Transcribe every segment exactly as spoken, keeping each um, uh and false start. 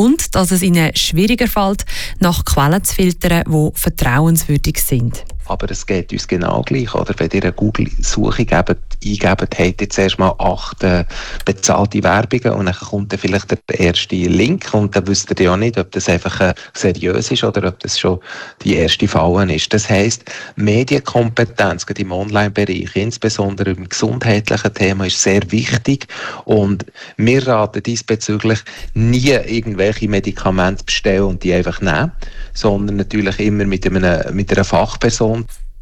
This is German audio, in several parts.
und dass es ihnen schwieriger fällt, nach Quellen zu filtern, die vertrauenswürdig sind. Aber es geht uns genau gleich, oder? Wenn ihr eine Google-Suche eingebt, habt ihr zuerst mal acht äh, bezahlte Werbungen und dann kommt dann vielleicht der erste Link und dann wisst ihr ja nicht, ob das einfach äh, seriös ist oder ob das schon die erste Falle ist. Das heisst, Medienkompetenz gerade im Online-Bereich, insbesondere im gesundheitlichen Thema, ist sehr wichtig und wir raten diesbezüglich nie irgendwelche Medikamente zu bestellen und die einfach nehmen, sondern natürlich immer mit, einem, mit einer Fachperson.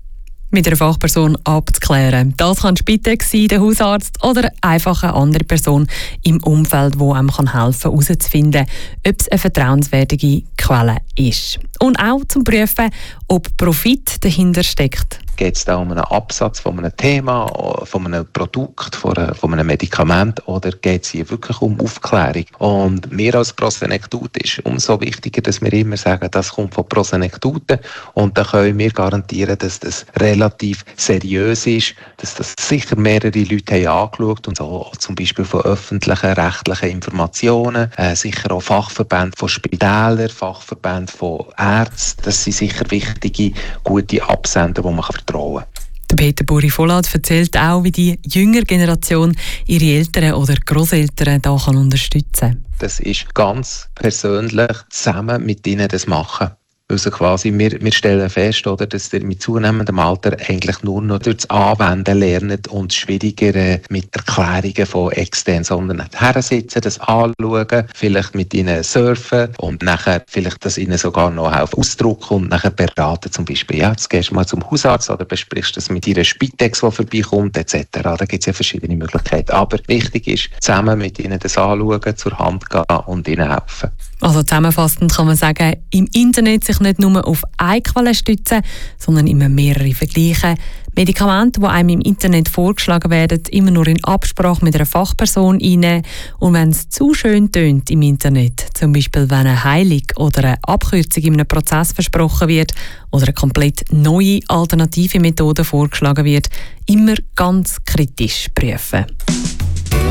Mit einer Fachperson abzuklären. Das kann die Spitex sein, der Hausarzt oder einfach eine andere Person im Umfeld, die einem helfen kann, herauszufinden, ob es eine vertrauenswürdige Quelle ist. Und auch zum Prüfen, ob Profit dahinter steckt. Geht es da um einen Absatz von einem Thema, von einem Produkt, von einem Medikament oder geht es hier wirklich um Aufklärung? Und mir als Prosenektut ist umso wichtiger, dass wir immer sagen, das kommt von Prosenektuten und dann können wir garantieren, dass das relativ seriös ist, dass das sicher mehrere Leute haben angeschaut und so zum Beispiel von öffentlichen, rechtlichen Informationen, äh, sicher auch Fachverbände von Spitälern, Fachverbände von Ärzten, das sind sicher wichtige, gute Absender, die man vertrauen kann. Peter Buri-Vollat erzählt auch, wie die jüngere Generation ihre Eltern oder Grosseltern da kann unterstützen kann. Das ist ganz persönlich zusammen mit ihnen das machen. Also quasi, wir, wir stellen fest, oder, dass ihr mit zunehmendem Alter eigentlich nur noch durch das Anwenden lernt und schwieriger äh, mit Erklärungen von extern, sondern hersitzen, das anschauen, vielleicht mit ihnen surfen und nachher vielleicht das ihnen sogar noch helfen ausdrucken und nachher beraten, zum Beispiel, ja, jetzt gehst du mal zum Hausarzt oder besprichst das mit ihrer Spitex, die vorbeikommt, et cetera. Da gibt es ja verschiedene Möglichkeiten. Aber wichtig ist, zusammen mit ihnen das anschauen, zur Hand gehen und ihnen helfen. Also zusammenfassend kann man sagen, im Internet sich nicht nur auf eine Quelle stützen, sondern immer mehrere vergleichen. Medikamente, die einem im Internet vorgeschlagen werden, immer nur in Absprache mit einer Fachperson einnehmen. Und wenn es zu schön tönt im Internet, zum Beispiel wenn eine Heilung oder eine Abkürzung in einem Prozess versprochen wird oder eine komplett neue alternative Methode vorgeschlagen wird, immer ganz kritisch prüfen.